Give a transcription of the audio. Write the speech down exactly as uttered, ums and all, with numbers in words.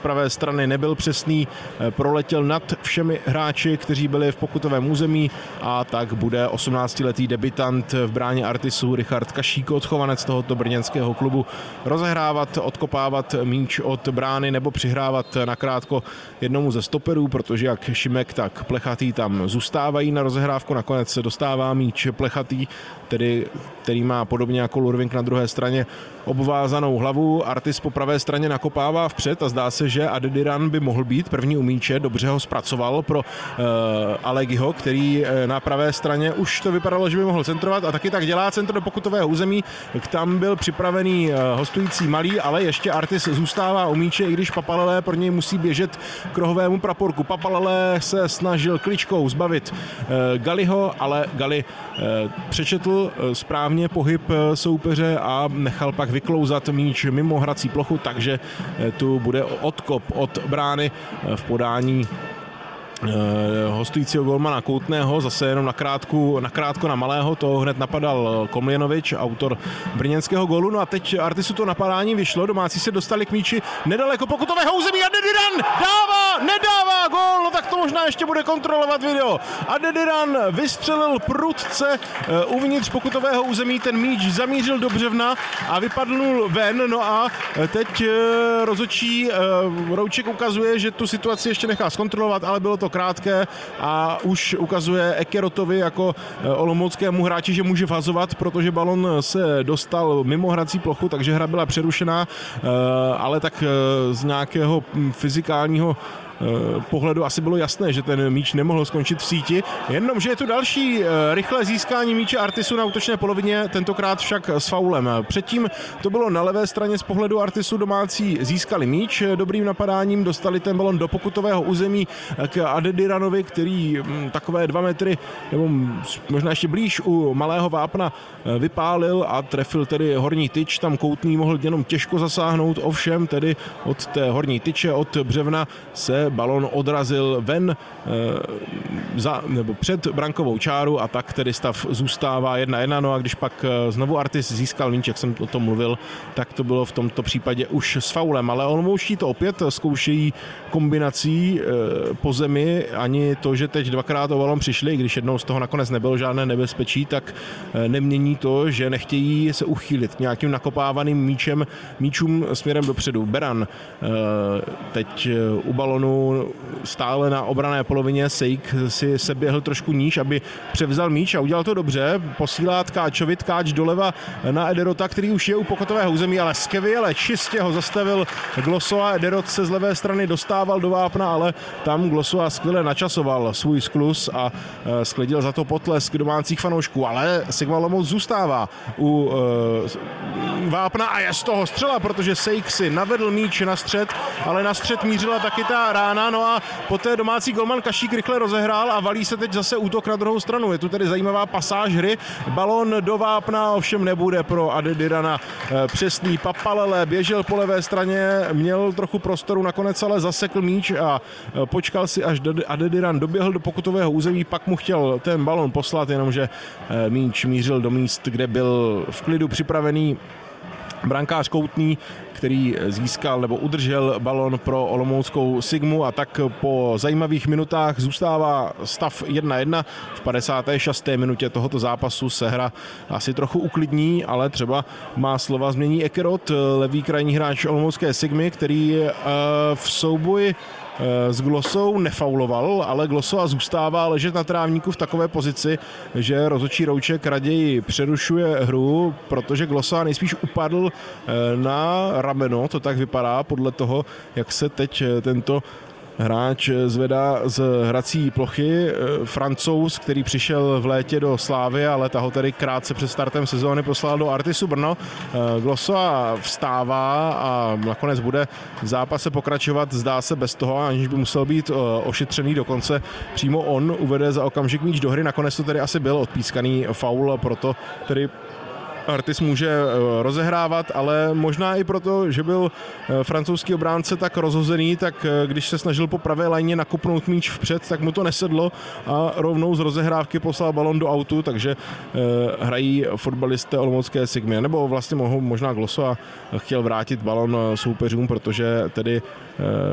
pravé strany nebyl přesný, proletěl nad všemi hráči, kteří byli v pokutovém území a tak bude osmnáctiletý debutant v bráně Artisu Richard Kašík, odchovanec tohoto brněnského klubu, rozehrávat, odkopávat míč od brány nebo přihrávat nakrátko jednomu ze stoperů, protože jak Šimek, tak Plechatý tam zůstávají na rozehrávku. Nakonec se dostává míč Plechatý, tedy, který má podobně jako Lurvink na druhé straně obvázanou hlavu. Artis po pravé straně nakopává vpřed a zdá se, že Adediran by mohl být první u míče. Dobře ho zpracoval pro uh, Alegiho, který uh, na pravé straně už to vypadalo, že by mohl centrovat a taky tak dělá centr do pokutového území. Tam byl připravený uh, hostující Malý, ale ještě Artis zůstává u míče, i když Papalele pro něj musí běžet k rohovému praporku. Papalele se snažil kličkou zbavit uh, Galiho, ale Gali uh, přečetl uh, správně pohyb uh, soupeře a nechal pak vyklouzat míč mimo hrací plochu, takže uh, tu bude odkop od brány uh, v podání hostujícího golmana Koutného, zase jenom nakrátku, nakrátko na Malého, to hned napadal Komljenovič, autor brněnského gólu. No a teď Artisu to napadání vyšlo, domácí se dostali k míči nedaleko pokutového území a Adediran dává, nedává gól, no tak to možná ještě bude kontrolovat video. Adediran vystřelil prudce uvnitř pokutového území, ten míč zamířil do břevna a vypadnul ven, no a teď rozhodčí Rouček ukazuje, že tu situaci ještě nechá zkontrolovat, ale bylo to krátké a už ukazuje Ekerotovi jako olomouckému hráči, že může vhazovat, protože balon se dostal mimo hrací plochu, takže hra byla přerušená, ale tak z nějakého fyzikálního pohledu asi bylo jasné, že ten míč nemohl skončit v síti, jenomže je tu další rychlé získání míče Artisu na útočné polovině, tentokrát však s faulem. Předtím to bylo na levé straně z pohledu Artisu, domácí získali míč, dobrým napadáním dostali ten balon do pokutového území k Adediranovi, který takové dva metry nebo možná ještě blíž u Malého vápna vypálil a trefil tedy horní tyč, tam Koutný mohl jenom těžko zasáhnout, ovšem tedy od té horní tyče, od břevna se balon odrazil ven e, za, nebo před brankovou čáru a tak tedy stav zůstává jedna jedna. No a když pak znovu Artis získal míč, jak jsem o tom mluvil, tak to bylo v tomto případě už s faulem, ale olomouští to opět zkoušejí kombinací e, po zemi, ani to, že teď dvakrát o balon přišli, když jednou z toho nakonec nebylo žádné nebezpečí, tak e, nemění to, že nechtějí se uchýlit k nějakým nakopávaným míčem, míčům směrem dopředu. Beran e, teď e, u balonu stále na obrané polovině, Sejk si se běhl trošku níž, aby převzal míč a udělal to dobře, posílá Tkáčovi, Tkáč doleva na Ederota, který už je u pokutového území, ale skvěle čistě ho zastavil Glosoa, Ederot se z levé strany dostával do vápna, ale tam Glosoa skvěle načasoval svůj skluz a sklidil za to potlesk domácích fanoušků, ale Sigma Olomouc zůstává u uh, vápna a je z toho střela, protože Sejk si navedl míč na střed, ale na střed mířila taky ta rána, no a poté domácí golman Kašík rychle rozehrál a valí se teď zase útok na druhou stranu. Je tu tedy zajímavá pasáž hry, balon do vápna ovšem nebude pro Adedirana přesný. Papalele běžel po levé straně, měl trochu prostoru, nakonec ale zasekl míč a počkal si, až Adediran doběhl do pokutového území, pak mu chtěl ten balon poslat, jenomže míč mířil do míst, kde byl v klidu připravený brankář Koutný, který získal nebo udržel balon pro olomouckou Sigmu a tak po zajímavých minutách zůstává stav jedna jedna. V padesáté šesté minutě tohoto zápasu se hra asi trochu uklidní, ale třeba má slova změní Ekerot, levý krajní hráč olomoucké Sigmy, který v souboji s Glosou nefauloval, ale Glosa zůstává ležet na trávníku v takové pozici, že rozhodčí Rouček raději přerušuje hru, protože Glosa nejspíš upadl na rameno, to tak vypadá podle toho, jak se teď tento hráč zvedá z hrací plochy. Francouz, který přišel v létě do Slávy, ale ta ho tedy krátce před startem sezóny poslal do Artisu Brno. Glosa vstává a nakonec bude v zápase pokračovat, zdá se bez toho, aniž by musel být ošetřený, dokonce přímo on uvede za okamžik míč do hry. Nakonec to tedy asi byl odpískaný faul, proto tedy Artis může rozehrávat, ale možná i proto, že byl francouzský obránce tak rozhozený, tak když se snažil po pravé lajně nakopnout míč vpřed, tak mu to nesedlo a rovnou z rozehrávky poslal balon do autu, takže hrají fotbalisté olomoucké Sigmy. Nebo vlastně mohou možná Glosa chtěl vrátit balon soupeřům, protože tedy